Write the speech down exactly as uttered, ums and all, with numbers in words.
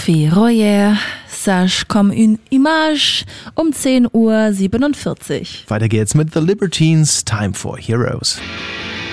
Sophie Royer, Sage comme une image um zehn Uhr siebenundvierzig. Weiter geht's mit The Libertines, Time for Heroes.